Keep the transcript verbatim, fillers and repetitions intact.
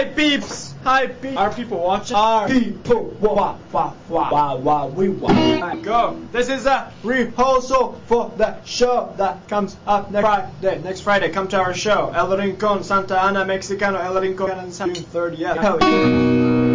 Hi peeps! Hi peeps! Are people watching? Are people wah wah wah wah wah we wah. Go! This is a rehearsal for the show that comes up next Friday. Next Friday, come to our show. El Rincon, Santa Ana Mexicano, El Rincon, June thirtieth. Hell yeah.